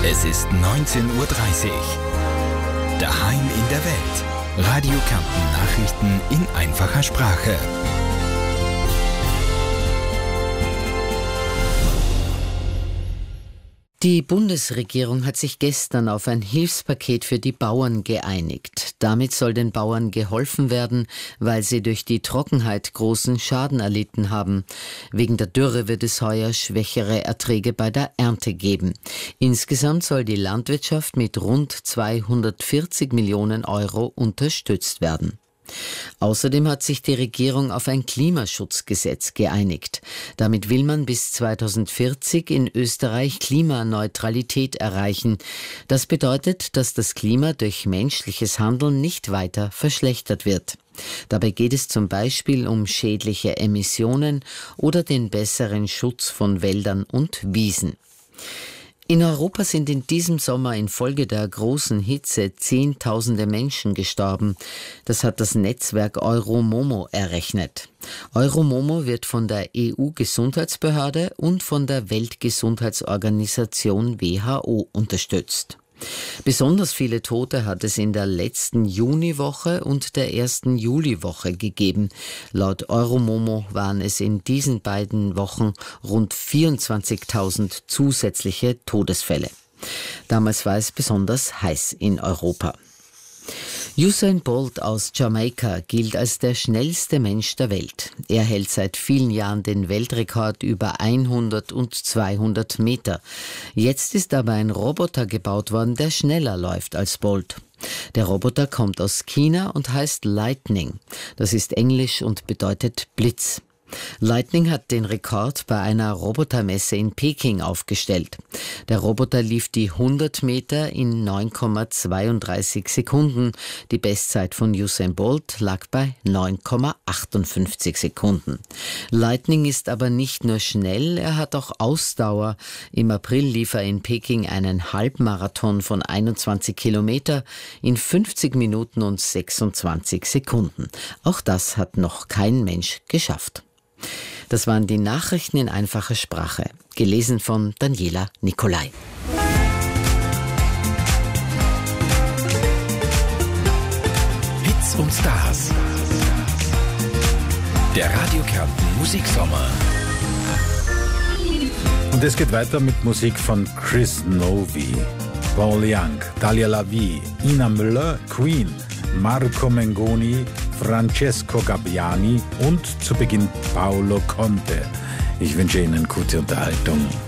Es ist 19:30 Uhr. Daheim in der Welt. Radio Kärnten Nachrichten in einfacher Sprache. Die Bundesregierung hat sich gestern auf ein Hilfspaket für die Bauern geeinigt. Damit soll den Bauern geholfen werden, weil sie durch die Trockenheit großen Schaden erlitten haben. Wegen der Dürre wird es heuer schwächere Erträge bei der Ernte geben. Insgesamt soll die Landwirtschaft mit rund 240 Millionen Euro unterstützt werden. Außerdem hat sich die Regierung auf ein Klimaschutzgesetz geeinigt. Damit will man bis 2040 in Österreich Klimaneutralität erreichen. Das bedeutet, dass das Klima durch menschliches Handeln nicht weiter verschlechtert wird. Dabei geht es zum Beispiel um schädliche Emissionen oder den besseren Schutz von Wäldern und Wiesen. In Europa sind in diesem Sommer infolge der großen Hitze Zehntausende Menschen gestorben. Das hat das Netzwerk Euromomo errechnet. Euromomo wird von der EU-Gesundheitsbehörde und von der Weltgesundheitsorganisation WHO unterstützt. Besonders viele Tote hat es in der letzten Juniwoche und der ersten Juliwoche gegeben. Laut Euromomo waren es in diesen beiden Wochen rund 24.000 zusätzliche Todesfälle. Damals war es besonders heiß in Europa. Usain Bolt aus Jamaika gilt als der schnellste Mensch der Welt. Er hält seit vielen Jahren den Weltrekord über 100 und 200 Meter. Jetzt ist aber ein Roboter gebaut worden, der schneller läuft als Bolt. Der Roboter kommt aus China und heißt Lightning. Das ist Englisch und bedeutet Blitz. Lightning hat den Rekord bei einer Robotermesse in Peking aufgestellt. Der Roboter lief die 100 Meter in 9,32 Sekunden. Die Bestzeit von Usain Bolt lag bei 9,58 Sekunden. Lightning ist aber nicht nur schnell, er hat auch Ausdauer. Im April lief er in Peking einen Halbmarathon von 21 Kilometer in 50 Minuten und 26 Sekunden. Auch das hat noch kein Mensch geschafft. Das waren die Nachrichten in einfacher Sprache, gelesen von Daniela Nicolai. Hits und Stars. Der Radio Kärnten Musiksommer. Und es geht weiter mit Musik von Chris Novi, Paul Young, Dalia Lavi, Ina Müller, Queen, Marco Mengoni, Francesco Gabbiani und zu Beginn Paolo Conte. Ich wünsche Ihnen gute Unterhaltung.